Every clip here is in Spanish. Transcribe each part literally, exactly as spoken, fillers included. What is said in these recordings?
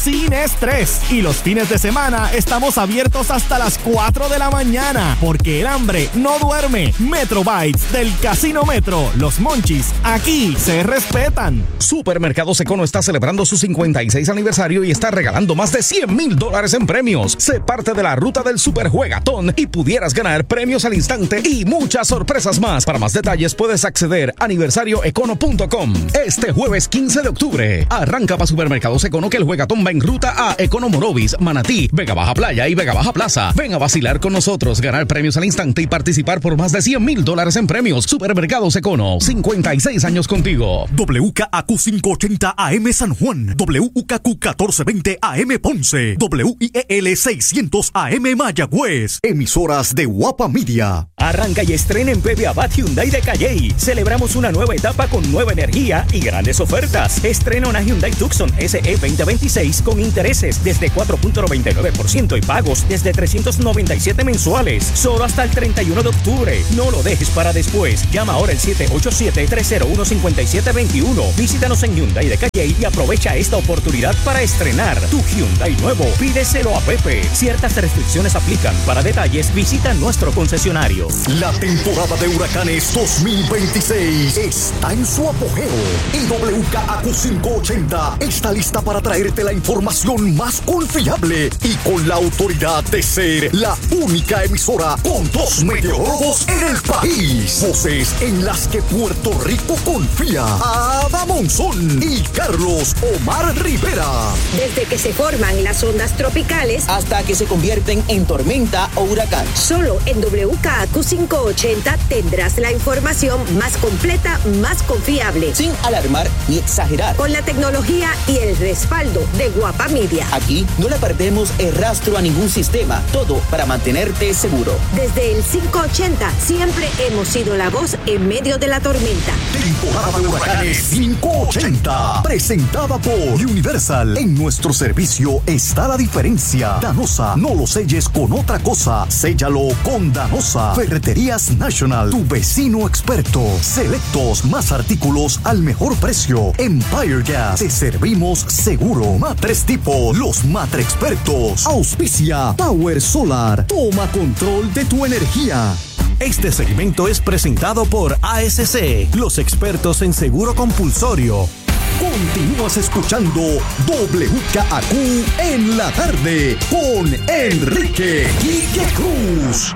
sin estrés. Y los fines de semana estamos abiertos hasta las cuatro de la mañana, porque el hambre no duerme. Metro Bites del Casino Metro, Los Monchis, aquí se respetan. Supermercados Econo está celebrando su cincuenta y seis aniversario y está regalando más de cien mil dólares en premios. Sé parte de la ruta del Superjuegatón y pudieras ganar premios al instante y muchas sorpresas más. Para más detalles puedes acceder a aniversario econo punto com. Este jueves quince de octubre, arranca para Supermercados Econo que el Juegatón va en ruta a Econo Morovis, Manatí, Vega Baja Playa y Vega Baja Plaza. Ven a vacilar con nosotros, ganar premios al instante y participar por más de cien mil dólares en premios. Supermercados Econo, cincuenta y seis años contigo. W K A Q quinientos ochenta A M San Juan, W K Q catorce veinte A M Ponce, W I E L seiscientos A M Mayagüez. Emisoras de Guapa Media. Arranca y estrena en Pepe Abad Hyundai de Calley. Celebramos una nueva etapa con nueva energía y grandes ofertas. Estrena una Hyundai Tucson S E veinte veintiséis con intereses desde cuatro punto noventa y nueve por ciento y pagos desde trescientos noventa y siete mensuales. Solo hasta el treinta y uno de octubre. No lo dejes para después. Llama ahora al siete ocho siete, tres cero uno, cinco siete dos uno. Visítanos en Hyundai de Calley y aprovecha esta oportunidad para estrenar tu Hyundai nuevo. Pídeselo a Pepe. Ciertas restricciones aplican. Para detalles, visita nuestro concesionario. La temporada de huracanes dos mil veintiséis está en su apogeo y W K A Q quinientos ochenta está lista para traerte la información más confiable y con la autoridad de ser la única emisora con dos meteorólogos en el país. Voces en las que Puerto Rico confía. Ada Monzón y Carlos Omar Rivera. Desde que se forman las ondas tropicales hasta que se convierten en tormenta o huracán. Solo en W K A Q quinientos ochenta tendrás la información más completa, más confiable. Sin alarmar ni exagerar. Con la tecnología y el respaldo de Guapa Media. Aquí no le perdemos el rastro a ningún sistema. Todo para mantenerte seguro. Desde el quinientos ochenta siempre hemos sido la voz en medio de la tormenta. Temporada de huracanes quinientos ochenta. Presentada por Universal. En nuestro servicio está la diferencia. Danosa, no lo selles con otra cosa. Séllalo con Danosa. Ferreterías National, tu vecino experto. Selectos, más artículos al mejor precio. Empire Gas, te servimos seguro. Matres Tipo, los matre expertos. Auspicia Power Solar. Toma control de tu energía. Este segmento es presentado por A S C, los expertos en seguro compulsorio. Continúas escuchando W K A Q en la tarde con Enrique Quique Cruz.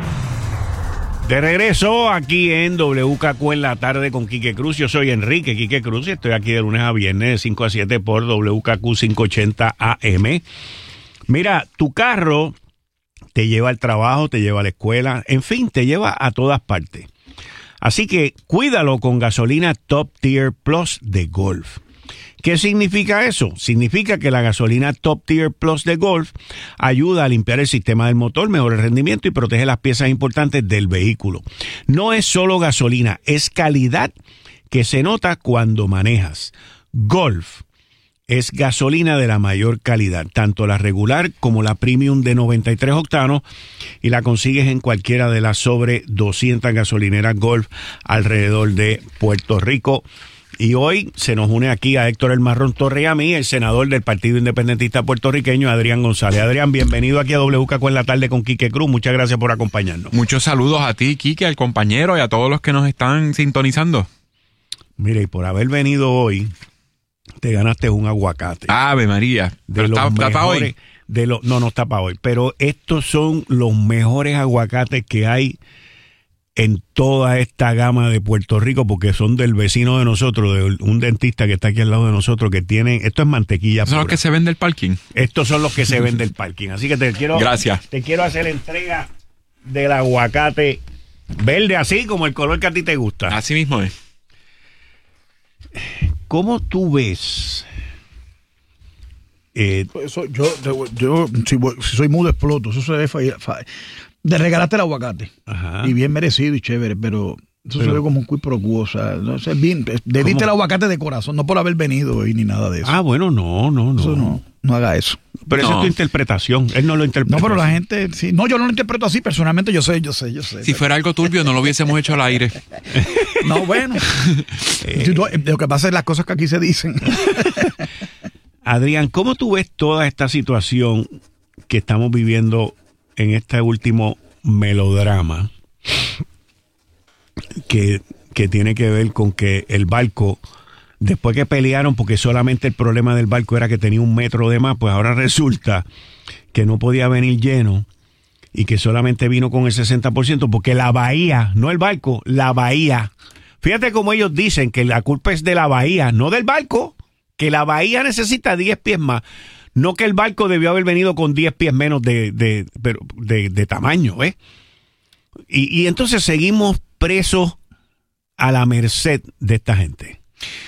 De regreso aquí en W K Q en la tarde con Quique Cruz. Yo soy Enrique Quique Cruz y estoy aquí de lunes a viernes de cinco a siete por W K Q quinientos ochenta A M. Mira, tu carro te lleva al trabajo, te lleva a la escuela, en fin, te lleva a todas partes. Así que cuídalo con gasolina Top Tier Plus de Golf. ¿Qué significa eso? Significa que la gasolina Top Tier Plus de Golf ayuda a limpiar el sistema del motor, mejora el rendimiento y protege las piezas importantes del vehículo. No es solo gasolina, es calidad que se nota cuando manejas. Golf es gasolina de la mayor calidad, tanto la regular como la premium de noventa y tres octanos, y la consigues en cualquiera de las sobre doscientas gasolineras Golf alrededor de Puerto Rico. Y hoy se nos une aquí a Héctor El Marrón Torre y a mí, el senador del Partido Independentista Puertorriqueño, Adrián González. Adrián, bienvenido aquí a W K Q en la tarde con Quique Cruz. Muchas gracias por acompañarnos. Muchos saludos a ti, Quique, al compañero y a todos los que nos están sintonizando. Mire, y por haber venido hoy, te ganaste un aguacate. Ave María. De los está, está mejores, hoy. De lo, no, no está para hoy. Pero estos son los mejores aguacates que hay en toda esta gama de Puerto Rico, porque son del vecino de nosotros, de un dentista que está aquí al lado de nosotros, que tienen, esto es mantequilla pura. ¿Son los que se ven del parking? Estos son los que se ven del parking. Así que te quiero, Gracias. te quiero hacer entrega del aguacate verde, así como el color que a ti te gusta. Así mismo es. ¿Cómo tú ves? Eh, Eso, yo, yo si, si soy mudo exploto. Eso se ve fa, fa, de regalarte el aguacate. Ajá. Y bien merecido y chévere, pero eso pero, se ve como un quid pro quo. O sea, no sé, bien, debiste el aguacate de corazón, no por haber venido hoy ni nada de eso. Ah, bueno, no, no, no. Eso no, no haga eso. Pero no. esa es tu interpretación. Él no lo interpreta. No, pero la gente, sí. No, yo no lo interpreto así. Personalmente, yo sé, yo sé, yo sé. Si fuera algo turbio, no lo hubiésemos hecho al aire. No, bueno. eh. Lo que pasa es las cosas que aquí se dicen. Adrián, ¿cómo tú ves toda esta situación que estamos viviendo en este último melodrama que, que tiene que ver con que el barco, después que pelearon porque solamente el problema del barco era que tenía un metro de más, pues ahora resulta que no podía venir lleno y que solamente vino con el sesenta por ciento porque la bahía, no el barco, la bahía. Fíjate cómo ellos dicen que la culpa es de la bahía, no del barco, que la bahía necesita diez pies más. No que el barco debió haber venido con diez pies menos de, de, de, de, de tamaño, ¿eh? Y, y entonces seguimos presos a la merced de esta gente.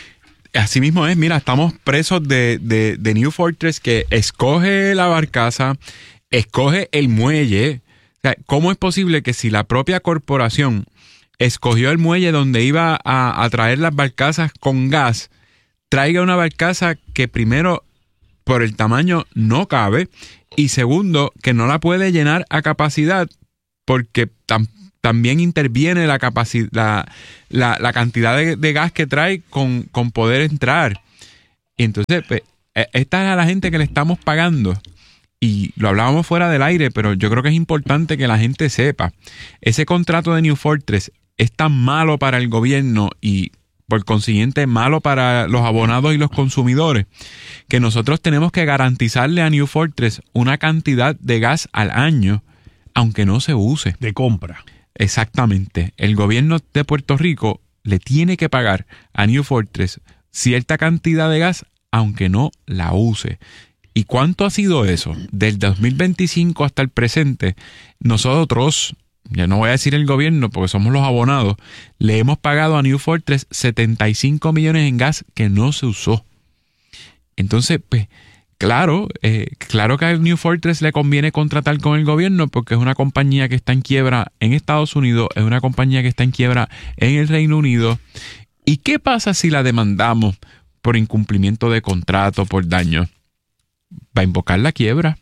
Así mismo es, mira, estamos presos de, de, de New Fortress, que escoge la barcaza, escoge el muelle. O sea, ¿cómo es posible que si la propia corporación escogió el muelle donde iba a, a traer las barcazas con gas, traiga una barcaza que primero, por el tamaño, no cabe, y segundo, que no la puede llenar a capacidad porque tam, también interviene la, capaci- la, la, la cantidad de, de gas que trae con, con poder entrar? Y entonces, pues, esta es a la gente que le estamos pagando. Y lo hablábamos fuera del aire, pero yo creo que es importante que la gente sepa. Ese contrato de New Fortress es tan malo para el gobierno y por consiguiente malo para los abonados y los consumidores, que nosotros tenemos que garantizarle a New Fortress una cantidad de gas al año, aunque no se use. De compra. Exactamente. El gobierno de Puerto Rico le tiene que pagar a New Fortress cierta cantidad de gas, aunque no la use. ¿Y cuánto ha sido eso? Del dos mil veinticinco hasta el presente, nosotros, ya no voy a decir el gobierno porque somos los abonados, le hemos pagado a New Fortress setenta y cinco millones en gas que no se usó. Entonces, pues, claro, eh, claro que a New Fortress le conviene contratar con el gobierno porque es una compañía que está en quiebra en Estados Unidos, es una compañía que está en quiebra en el Reino Unido. ¿Y qué pasa si la demandamos por incumplimiento de contrato, por daño? Va a invocar la quiebra.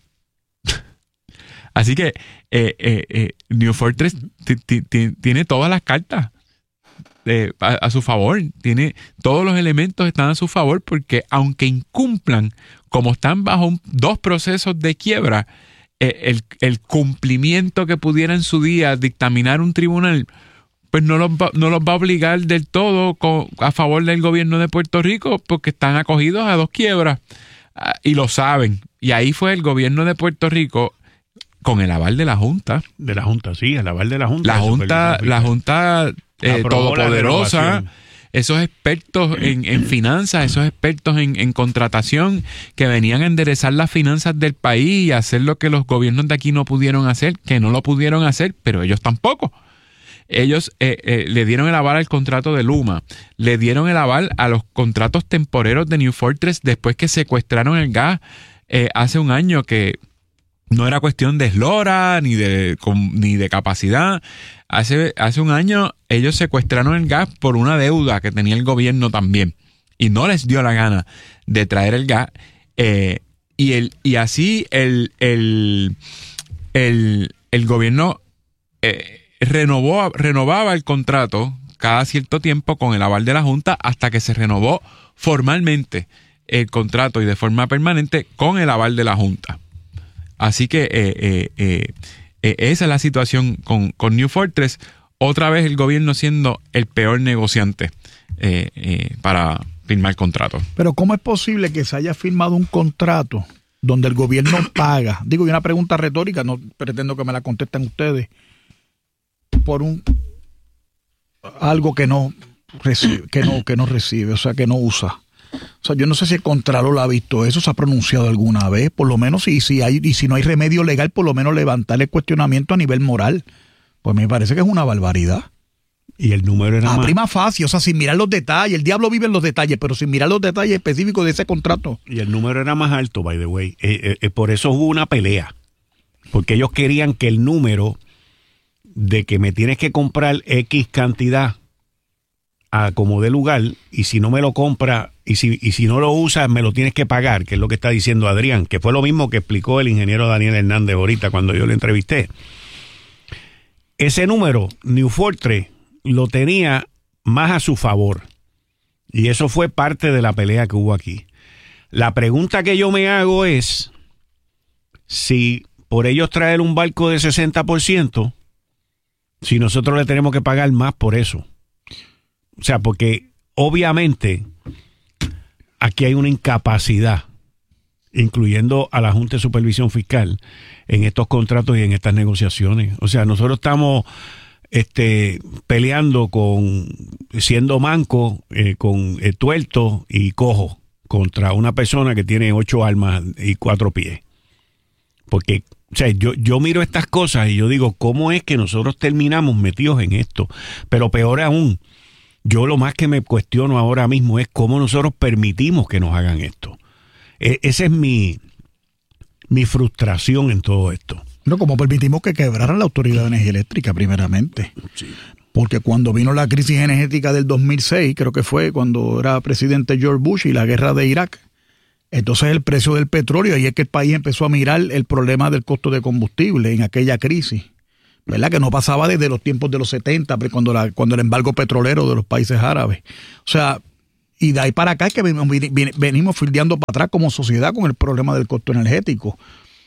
Así que eh, eh, eh, New Fortress t- t- t- tiene todas las cartas eh, a, a su favor. Tiene todos los elementos están a su favor porque aunque incumplan, como están bajo un, dos procesos de quiebra, eh, el, el cumplimiento que pudiera en su día dictaminar un tribunal, pues no los va, no los va a obligar del todo con, a favor del gobierno de Puerto Rico porque están acogidos a dos quiebras uh, y lo saben. Y ahí fue el gobierno de Puerto Rico con el aval de la Junta. De la Junta, sí, el aval de la Junta. La Junta, la Junta eh, todopoderosa, esos expertos en, en finanzas, esos expertos en, en contratación que venían a enderezar las finanzas del país y hacer lo que los gobiernos de aquí no pudieron hacer, que no lo pudieron hacer, pero ellos tampoco. Ellos eh, eh, le dieron el aval al contrato de Luma, le dieron el aval a los contratos temporeros de New Fortress después que secuestraron el gas eh, hace un año, que no era cuestión de eslora ni de, con, ni de capacidad. Hace, hace un año ellos secuestraron el gas por una deuda que tenía el gobierno también y no les dio la gana de traer el gas. Eh, y, el, y así el, el, el, el gobierno eh, renovó, renovaba el contrato cada cierto tiempo con el aval de la Junta hasta que se renovó formalmente el contrato y de forma permanente con el aval de la Junta. Así que eh, eh, eh, eh, esa es la situación con, con New Fortress. Otra vez el gobierno siendo el peor negociante eh, eh, para firmar contratos. Pero ¿cómo es posible que se haya firmado un contrato donde el gobierno paga? Digo, y una pregunta retórica, no pretendo que me la contesten ustedes, por un algo que no recibe, que no, que no recibe, o sea, que no usa. O sea, yo no sé si el Contralor ha visto eso, se ha pronunciado alguna vez, por lo menos, y si hay, y si no hay remedio legal, por lo menos levantar el cuestionamiento a nivel moral. Pues me parece que es una barbaridad. Y el número era a más... prima facie, o sea, sin mirar los detalles. El diablo vive en los detalles, pero sin mirar los detalles específicos de ese contrato. Y el número era más alto, by the way. Eh, eh, por eso hubo una pelea. Porque ellos querían que el número de que me tienes que comprar X cantidad a como de lugar, y si no me lo compra y si, y si no lo usas me lo tienes que pagar, que es lo que está diciendo Adrián, que fue lo mismo que explicó el ingeniero Daniel Hernández ahorita cuando yo lo entrevisté. Ese número New Fortress lo tenía más a su favor y eso fue parte de la pelea que hubo aquí. La pregunta que yo me hago es si por ellos traer un barco de sesenta por ciento, si nosotros le tenemos que pagar más por eso. O sea, porque obviamente aquí hay una incapacidad, incluyendo a la Junta de Supervisión Fiscal, en estos contratos y en estas negociaciones. O sea, nosotros estamos este, peleando con, siendo manco, eh, con eh, tuerto y cojo, contra una persona que tiene ocho almas y cuatro pies. Porque, o sea, yo, yo miro estas cosas y yo digo, ¿cómo es que nosotros terminamos metidos en esto? Pero peor aún, yo lo más que me cuestiono ahora mismo es cómo nosotros permitimos que nos hagan esto. E- esa es mi, mi frustración en todo esto. No, como permitimos que quebrara la Autoridad de Energía Eléctrica primeramente. Sí. Porque cuando vino la crisis energética del dos mil seis, creo que fue cuando era presidente George Bush y la guerra de Irak, entonces el precio del petróleo, y es que el país empezó a mirar el problema del costo de combustible en aquella crisis, ¿verdad? Que no pasaba desde los tiempos de los setenta, cuando, la, cuando el embargo petrolero de los países árabes. O sea, y de ahí para acá es que venimos, venimos fildeando para atrás como sociedad con el problema del costo energético.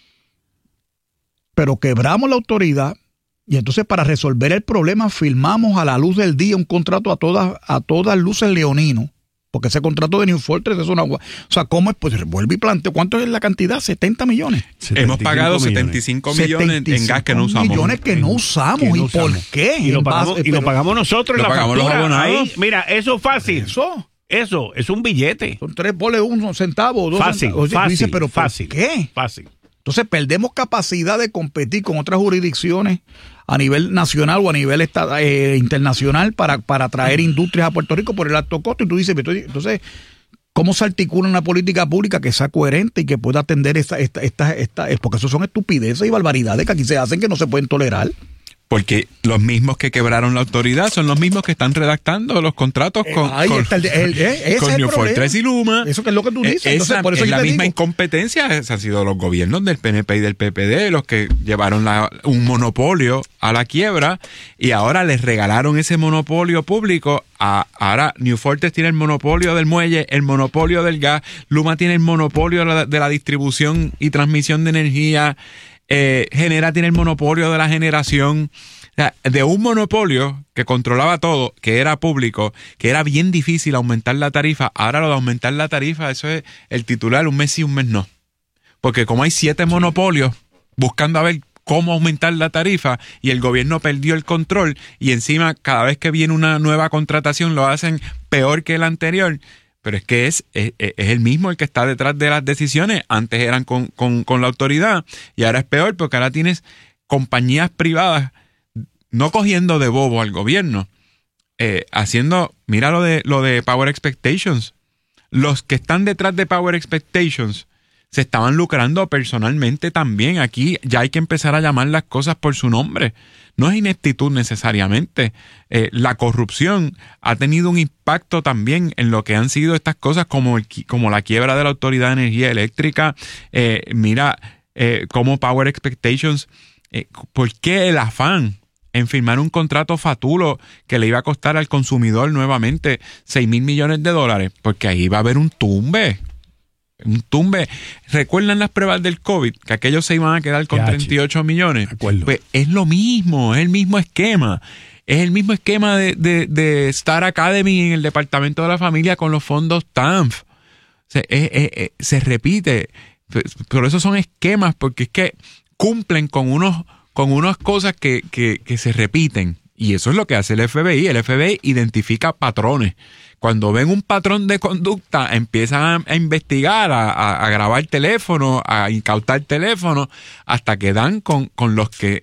Pero quebramos la autoridad y entonces para resolver el problema firmamos a la luz del día un contrato a todas, a todas luces leonino. Porque ese contrato de New Fortress es una... O sea, ¿cómo es? Pues vuelve y planteo. ¿Cuánto es la cantidad? setenta millones. Hemos pagado setenta y cinco millones en gas que no usamos. millones que no usamos. Que no ¿Y usamos. por qué? Y lo pagamos, base, y lo pagamos nosotros lo en la pagamos factura. Los abonados. Ahí, mira, eso es fácil. Eso. Eso, es un billete. Son tres boles, un centavo, dos fácil, centavos. Fácil, dices, pero fácil. ¿por qué? Fácil. Entonces perdemos capacidad de competir con otras jurisdicciones a nivel nacional o a nivel esta, eh, internacional para, para traer industrias a Puerto Rico por el alto costo. Y tú dices, entonces, ¿cómo se articula una política pública que sea coherente y que pueda atender esta, esta, esta, esta, porque eso son estupideces y barbaridades que aquí se hacen que no se pueden tolerar? Porque los mismos que quebraron la autoridad son los mismos que están redactando los contratos con, eh, con, el, el, el, con New Fortress y Luma. Eso que es lo que tú dices. Esa, Entonces, por eso es yo la te misma digo. incompetencia. Esos han sido los gobiernos del P N P y del P P D los que llevaron la, un monopolio a la quiebra y ahora les regalaron ese monopolio público. A, ahora New Fortress tiene el monopolio del muelle, el monopolio del gas. Luma tiene el monopolio de la, de la distribución y transmisión de energía. Eh, Genera tiene el monopolio de la generación. O sea, de un monopolio que controlaba todo, que era público, que era bien difícil aumentar la tarifa, ahora lo de aumentar la tarifa, eso es el titular, un mes sí, un mes no. Porque como hay siete monopolios buscando a ver cómo aumentar la tarifa y el gobierno perdió el control y encima cada vez que viene una nueva contratación lo hacen peor que el anterior. Pero es que es, es, es el mismo el que está detrás de las decisiones. Antes eran con, con, con la autoridad y ahora es peor porque ahora tienes compañías privadas no cogiendo de bobo al gobierno, eh, haciendo, mira lo de, lo de Power Expectations. Los que están detrás de Power Expectations se estaban lucrando personalmente también. Aquí ya hay que empezar a llamar las cosas por su nombre. No es ineptitud necesariamente. Eh, la corrupción ha tenido un impacto también en lo que han sido estas cosas como, el, como la quiebra de la Autoridad de Energía Eléctrica. Eh, mira eh, cómo Power Expectations, eh, ¿por qué el afán en firmar un contrato fatulo que le iba a costar al consumidor nuevamente seis mil millones de dólares? Porque ahí va a haber un tumbe. Un tumbe. ¿Recuerdan las pruebas del COVID? Que aquellos se iban a quedar con treinta y ocho millones. Pues es lo mismo, es el mismo esquema. Es el mismo esquema de, de, de Star Academy en el Departamento de la Familia con los fondos T A N F. Se, es, es, es, se repite. Por eso son esquemas, porque es que cumplen con unos con unas cosas que, que, que se repiten. Y eso es lo que hace el F B I. El F B I identifica patrones. Cuando ven un patrón de conducta, empiezan a, a investigar, a, a, a grabar teléfono, a incautar teléfono, hasta que dan con, con los que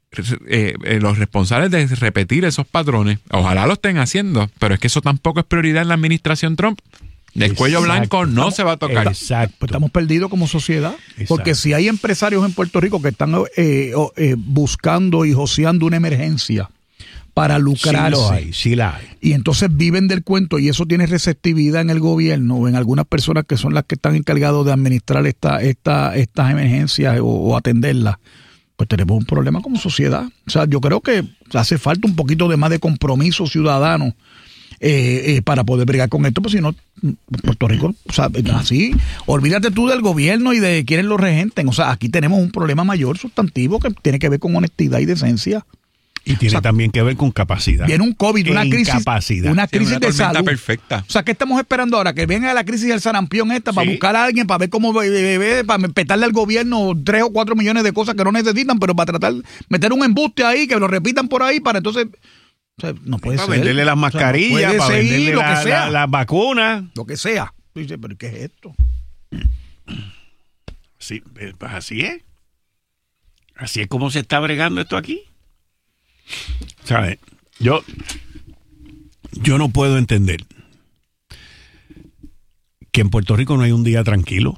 eh, eh, los responsables de repetir esos patrones. Ojalá lo estén haciendo, pero es que eso tampoco es prioridad en la administración Trump. Del cuello blanco no estamos, se va a tocar. Exacto. Pues estamos perdidos como sociedad. Exacto. Porque si hay empresarios en Puerto Rico que están eh, eh, buscando y joseando una emergencia para lucrarse. Sí lo hay, sí la hay. Y entonces viven del cuento y eso tiene receptividad en el gobierno o en algunas personas que son las que están encargados de administrar esta, esta, estas emergencias o, o atenderlas. Pues tenemos un problema como sociedad. O sea, yo creo que hace falta un poquito de más de compromiso ciudadano eh, eh, para poder bregar con esto, pues si no, Puerto Rico, o sea, así, olvídate tú del gobierno y de quienes lo regenten. O sea, aquí tenemos un problema mayor sustantivo que tiene que ver con honestidad y decencia. Y tiene o sea, también que ver con capacidad. Viene un COVID, una crisis, una crisis sí, una de salud. Perfecta. O sea, ¿qué estamos esperando ahora? Que venga la crisis del sarampión esta, sí, para buscar a alguien, para ver cómo bebe, para petarle al gobierno tres o cuatro millones de cosas que no necesitan, pero para tratar de meter un embuste ahí, que lo repitan por ahí, para entonces... O sea, no puede para ser. venderle las mascarillas, o sea, no para seguir, venderle lo la, que sea. La, las vacunas. Lo que sea. Dice, pero ¿qué es esto? Sí, pues así es. Así es como se está bregando esto aquí. ¿Sabes? Yo, yo no puedo entender que en Puerto Rico no hay un día tranquilo.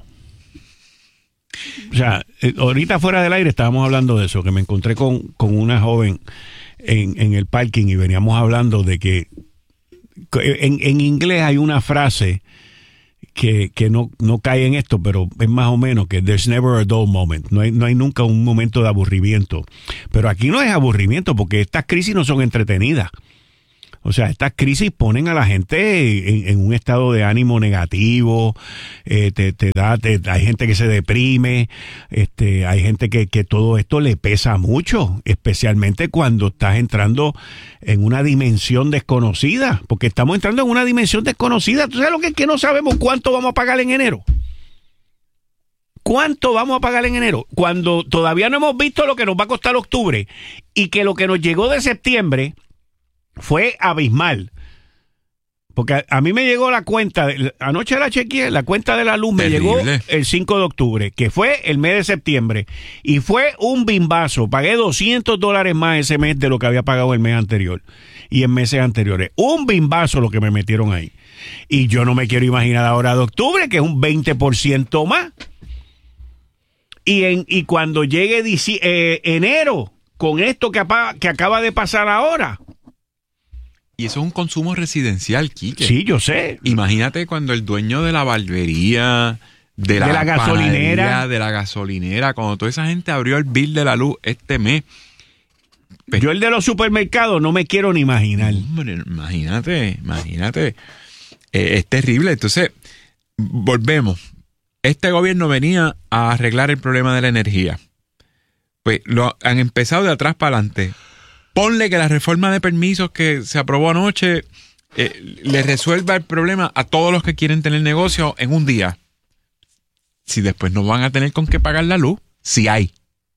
O sea, ahorita fuera del aire estábamos hablando de eso, que me encontré con, con una joven en, en el parking y veníamos hablando de que en, en inglés hay una frase que, que no, no cae en esto, pero es más o menos que there's never a dull moment. No hay, no hay nunca un momento de aburrimiento. Pero aquí no es aburrimiento porque estas crisis no son entretenidas. O sea, estas crisis ponen a la gente en, en un estado de ánimo negativo, eh, te, te da, te, hay gente que se deprime, este, hay gente que, que todo esto le pesa mucho, especialmente cuando estás entrando en una dimensión desconocida, porque estamos entrando en una dimensión desconocida. ¿Tú sabes lo que es que no sabemos cuánto vamos a pagar en enero? ¿Cuánto vamos a pagar en enero? Cuando todavía no hemos visto lo que nos va a costar octubre y que lo que nos llegó de septiembre fue abismal. Porque a, a mí me llegó la cuenta, de, anoche la chequeé, la cuenta de la luz me Terrible. llegó el cinco de octubre, que fue el mes de septiembre, y fue un bimbazo. Pagué doscientos dólares más ese mes de lo que había pagado el mes anterior y en meses anteriores. Un bimbazo lo que me metieron ahí. Y yo no me quiero imaginar ahora de octubre, que es un veinte por ciento más. Y, en, y cuando llegue dici, eh, enero, con esto que, apa, que acaba de pasar ahora... Y eso es un consumo residencial, Quique. Sí, yo sé. Imagínate cuando el dueño de la barbería, de la, de la gasolinera, de la gasolinera, cuando toda esa gente abrió el bill de la luz este mes. Yo el de los supermercados no me quiero ni imaginar. Hombre, imagínate, imagínate. Eh, es terrible. Entonces, volvemos. Este gobierno venía a arreglar el problema de la energía. Pues lo han empezado de atrás para adelante. Ponle que la reforma de permisos que se aprobó anoche eh, le resuelva el problema a todos los que quieren tener negocio en un día. Si después no van a tener con qué pagar la luz, si hay.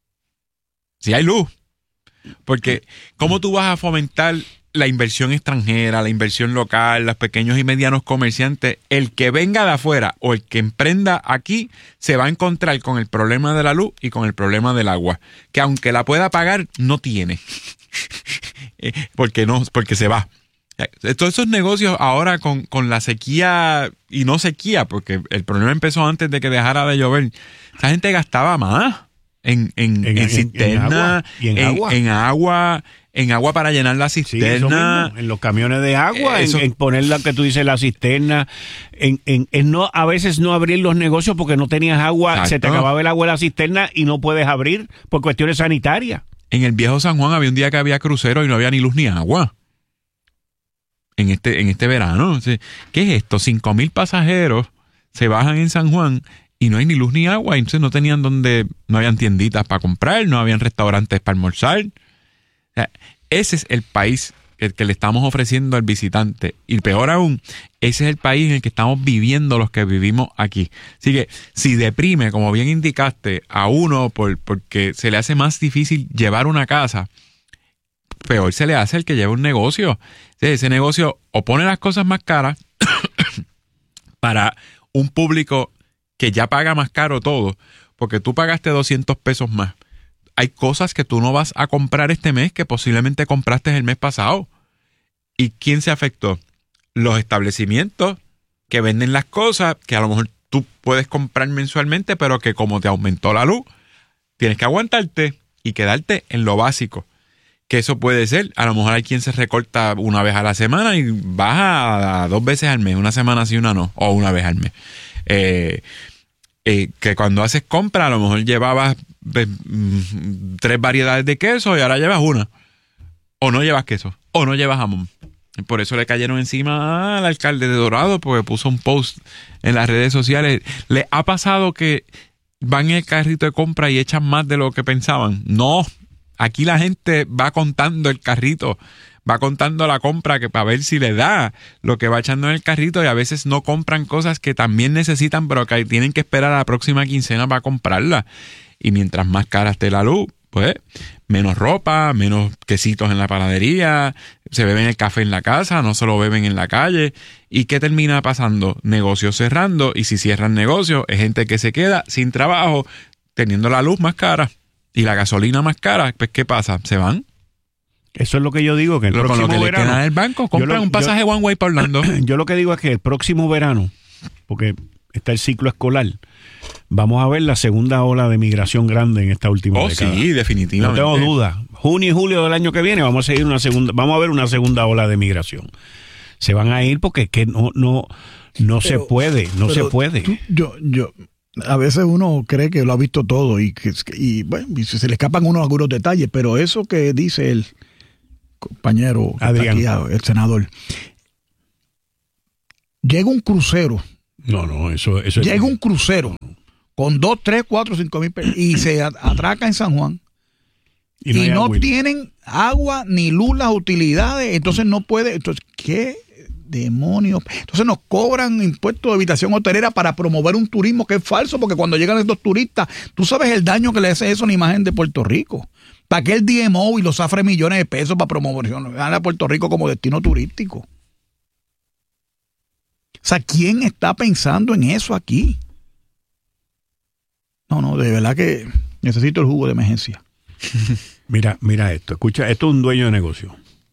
Si hay luz. Porque ¿cómo tú vas a fomentar la inversión extranjera, la inversión local, los pequeños y medianos comerciantes? El que venga de afuera o el que emprenda aquí se va a encontrar con el problema de la luz y con el problema del agua. Que aunque la pueda pagar, no tiene. porque no, porque se va. Todos esos negocios ahora con, con la sequía y no sequía, porque el problema empezó antes de que dejara de llover. Esa gente gastaba más en, en, en, en cisterna, en, en, agua. en, en agua, en agua para llenar la cisterna, sí, en los camiones de agua, eso, en, en poner la que tú dices la cisterna, en, en, en no a veces no abrir los negocios porque no tenías agua, exacto. Se te acababa el agua de la cisterna y no puedes abrir por cuestiones sanitarias. En el viejo San Juan había un día que había crucero y no había ni luz ni agua. En este, en este verano. ¿Qué es esto? Cinco mil pasajeros se bajan en San Juan y no hay ni luz ni agua. Entonces no tenían donde, no habían tienditas para comprar, no habían restaurantes para almorzar. O sea, ese es el país que, que le estamos ofreciendo al visitante. Y peor aún, ese es el país en el que estamos viviendo los que vivimos aquí. Así que si deprime, como bien indicaste, a uno por, porque se le hace más difícil llevar una casa, peor se le hace el que lleva un negocio. Ese negocio o pone las cosas más caras para un público que ya paga más caro todo, porque tú pagaste doscientos pesos más. Hay cosas que tú no vas a comprar este mes que posiblemente compraste el mes pasado. ¿Y quién se afectó? Los establecimientos que venden las cosas que a lo mejor tú puedes comprar mensualmente, pero que como te aumentó la luz, tienes que aguantarte y quedarte en lo básico. Que eso puede ser, a lo mejor hay quien se recorta una vez a la semana y baja a dos veces al mes, una semana sí, una no, o una vez al mes. Eh, eh, que cuando haces compra a lo mejor llevabas eh, tres variedades de queso y ahora llevas una. O no llevas queso, o no llevas jamón. Por eso le cayeron encima al alcalde de Dorado, porque puso un post en las redes sociales. ¿Le ha pasado que van en el carrito de compra y echan más de lo que pensaban? No, aquí la gente va contando el carrito, va contando la compra que para ver si le da lo que va echando en el carrito, y a veces no compran cosas que también necesitan, pero que tienen que esperar a la próxima quincena para comprarla. Y mientras más cara esté la luz, pues menos ropa, menos quesitos en la panadería, se beben el café en la casa, no se lo beben en la calle. ¿Y qué termina pasando? Negocios cerrando, y si cierran negocios, es gente que se queda sin trabajo, teniendo la luz más cara y la gasolina más cara. Pues ¿qué pasa? ¿Se van? Eso es lo que yo digo, que el Pero próximo con lo que verano, le queda en el banco, compran lo, un pasaje yo, one way para Orlando. Yo lo que digo es que el próximo verano, porque está el ciclo escolar, vamos a ver la segunda ola de migración grande en esta última oh, década. Sí, definitivamente. No tengo duda. Junio y julio del año que viene vamos a seguir una segunda, vamos a ver una segunda ola de migración. Se van a ir porque es que no, no, no pero, se puede, no se puede. Tú, yo, yo, a veces uno cree que lo ha visto todo y que y, bueno, y se le escapan unos algunos detalles, pero eso que dice el compañero Adrián, aquí, el senador, llega un crucero. No, no, eso, eso llega es... un crucero con dos, tres, cuatro, cinco mil pesos y se atraca en San Juan y no, y no tienen agua ni luz, las utilidades, entonces no puede, entonces ¿qué demonios? Entonces nos cobran impuestos de habitación hotelera para promover un turismo que es falso, porque cuando llegan estos turistas, tú sabes el daño que le hace eso a la imagen de Puerto Rico. ¿Para qué el D M O y los afre millones de pesos para promover a Puerto Rico como destino turístico? O sea, ¿quién está pensando en eso aquí? No, no, de verdad que necesito el jugo de emergencia. Mira, mira esto, escucha, esto es un dueño de negocio.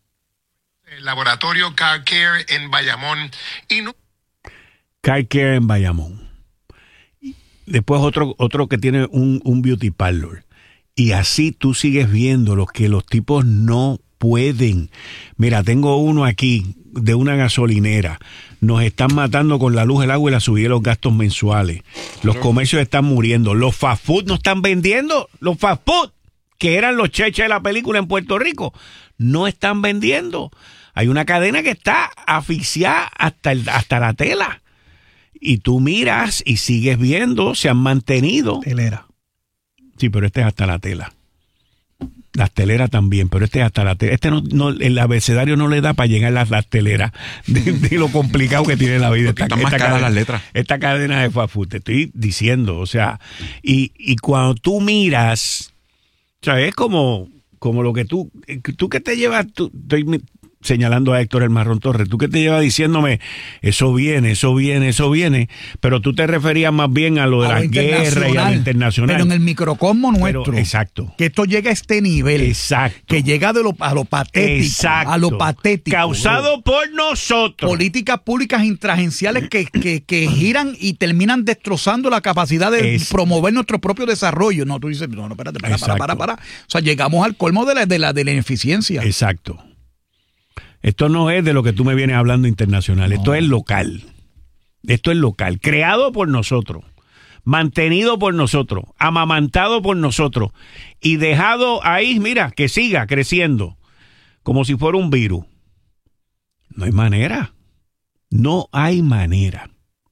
El laboratorio Car Care en Bayamón. Y no... Car Care en Bayamón. Después otro, otro que tiene un, un beauty parlor. Y así tú sigues viendo los que los tipos no pueden. Mira, tengo uno aquí de una gasolinera. Nos están matando con la luz, el agua y la subida de los gastos mensuales. Los comercios están muriendo. Los fast food no están vendiendo. Los fast food, que eran los cheches de la película en Puerto Rico, no están vendiendo. Hay una cadena que está asfixiada hasta, el, hasta la tela. Y tú miras y sigues viendo, se han mantenido. Telera. Sí, pero este es hasta la tela. Las teleras también, pero este es hasta la tela. Este no, no, el abecedario no le da para llegar a las, las teleras de, de lo complicado que tiene la vida. Esta, están más esta caras cadena, las letras. Esta cadena de fast food, te estoy diciendo, o sea, y, y cuando tú miras, o sea, es como, como lo que tú, tú que te llevas, tú, estoy señalando a Héctor El Marrón Torres, tú que te llevas diciéndome, eso viene, eso viene, eso viene, pero tú te referías más bien a lo de la guerra y a lo internacional. Pero en el microcosmo nuestro. Pero, exacto. Que esto llega a este nivel. Exacto. Que llega de lo, a lo patético. Exacto. A lo patético. Causado por nosotros. Políticas públicas intragenciales que, que, que giran y terminan destrozando la capacidad de es, promover nuestro propio desarrollo. No, tú dices, no, no, espérate, para, para, para, para. O sea, llegamos al colmo de la, de la, de la ineficiencia. Exacto. Esto no es de lo que tú me vienes hablando internacional, no. Esto es local. Esto es local, creado por nosotros, mantenido por nosotros, amamantado por nosotros y dejado ahí, mira, que siga creciendo como si fuera un virus. No hay manera, no hay manera.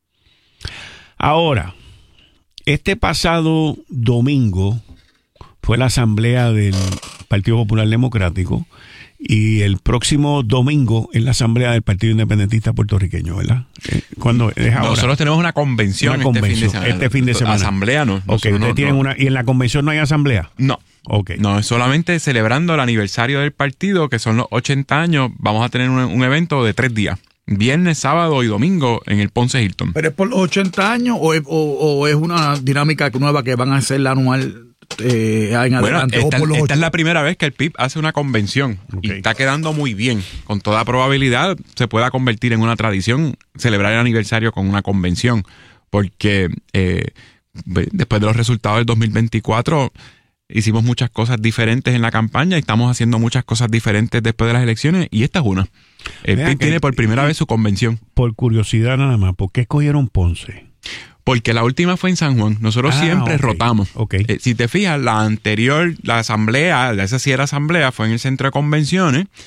Ahora, este pasado domingo fue la asamblea del Partido Popular Democrático. Y el próximo domingo es la asamblea del Partido Independentista Puertorriqueño, ¿verdad? ¿Cuándo es ahora? Nosotros tenemos una convención, una convención este fin de semana. Este fin de semana. Asamblea no. Ok, ustedes no, tienen no. una... ¿Y en la convención no hay asamblea? No. Okay. No, es solamente celebrando el aniversario del partido, que son los ochenta años. Vamos a tener un, un evento de tres días. Viernes, sábado y domingo en el Ponce Hilton. ¿Pero es por los ochenta años o es, o, o es una dinámica nueva que van a hacer la anual? Eh, en bueno, adelante, esta, por los esta es la primera vez que el P I B hace una convención okay. y está quedando muy bien. Con toda probabilidad se pueda convertir en una tradición celebrar el aniversario con una convención, porque eh, después de los resultados del dos mil veinticuatro hicimos muchas cosas diferentes en la campaña y estamos haciendo muchas cosas diferentes después de las elecciones y esta es una. El Vea P I B tiene por primera vez su convención. Por curiosidad nada más, ¿por qué escogieron Ponce? Porque la última fue en San Juan. Nosotros ah, siempre okay, rotamos. Okay. Eh, si te fijas, la anterior, la asamblea, esa sí era asamblea, fue en el centro de convenciones,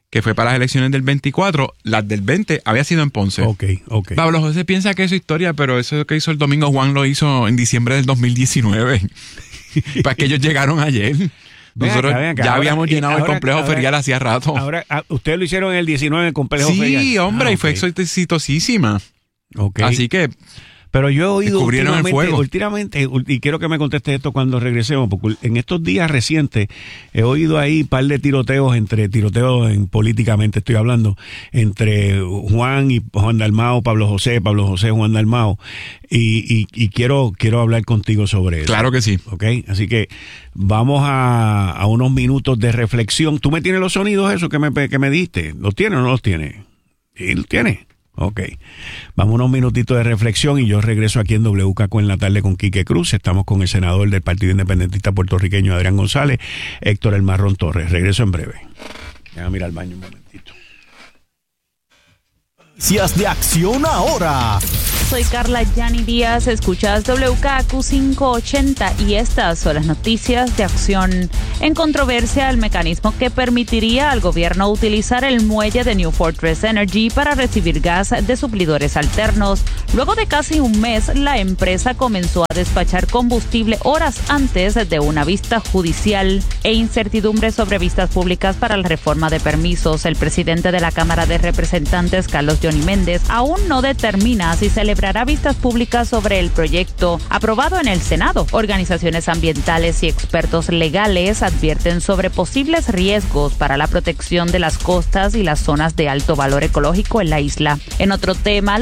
que fue para las elecciones del veinticuatro, las del veinte había sido en Ponce. Ok, ok. Pablo José piensa que es su historia, pero eso que hizo el domingo Juan lo hizo en diciembre del dos mil diecinueve. Para que ellos llegaron ayer. Nosotros acá, acá. ya ahora, habíamos llenado ahora, el complejo ahora, ferial hacía rato. Ahora, ustedes lo hicieron en el diecinueve en el complejo sí, ferial. Sí, hombre, ah, y fue okay. exitosísima. Okay. Así que... Pero yo he oído últimamente, el fuego. últimamente, y quiero que me conteste esto cuando regresemos, porque en estos días recientes he oído ahí un par de tiroteos, entre tiroteos en políticamente estoy hablando, entre Juan y Juan Dalmao, Pablo José, Pablo José, Juan Dalmao, y, y, y quiero, quiero hablar contigo sobre eso. Claro que sí. Ok, así que vamos a, a unos minutos de reflexión. ¿Tú me tienes los sonidos esos que me, que me diste? ¿Los tienes o no los tienes? ¿Sí los tienes? Ok, vamos a unos minutitos de reflexión y yo regreso aquí en W K Q en la tarde con Quique Cruz. Estamos con el senador del Partido Independentista Puertorriqueño Adrián González, Héctor El Marrón Torres. Regreso en breve. Déjame mirar al baño un momentito. Noticias de Acción Ahora. Soy Carla Yani Díaz, escuchas W K Q quinientos ochenta y estas son las noticias de acción. En controversia, el mecanismo que permitiría al gobierno utilizar el muelle de New Fortress Energy para recibir gas de suplidores alternos. Luego de casi un mes, la empresa comenzó a despachar combustible horas antes de una vista judicial e incertidumbre sobre vistas públicas para la reforma de permisos. El presidente de la Cámara de Representantes, Carlos Johnny Méndez, aún no determina si celebrará vistas públicas sobre el proyecto aprobado en el Senado. Organizaciones ambientales y expertos legales advierten sobre posibles riesgos para la protección de las costas y las zonas de alto valor ecológico en la isla. En otro tema,